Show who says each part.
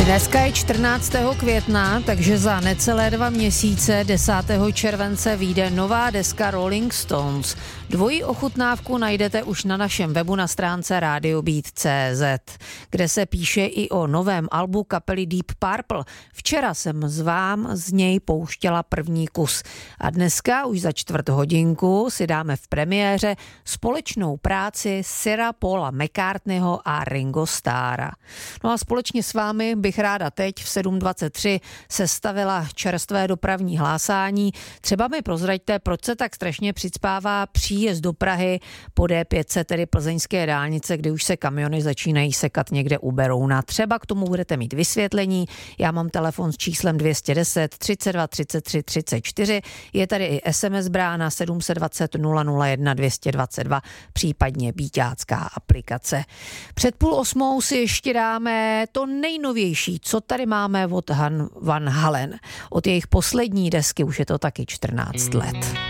Speaker 1: Dneska je 14. května, takže za necelé 2 měsíce 10. července vyjde nová deska Rolling Stones. Dvojí ochutnávku najdete už na našem webu na stránce radiobeat.cz, kde se píše i o novém albu kapely Deep Purple. Včera jsem z něj pouštěla první kus a dneska už za 4:15 si dáme v premiéře společnou práci Sira Paula McCartneyho a Ringo Starra. No a společně s vámi bych ráda teď v 7:23 sestavila čerstvé dopravní hlásání. Třeba mi prozraďte, proč se tak strašně přicpává příjezd do Prahy po D5, tedy plzeňské dálnice, kdy už se kamiony začínají sekat někde u Berouna. Třeba k tomu budete mít vysvětlení. Já mám telefon s číslem 210 32 33 34. Je tady i SMS brána 720 001 222, případně bíťácká aplikace. Před 7:30 si ještě dáme to nejnovější, co tady máme od Van Halen. Od jejich poslední desky už je to taky 14 let.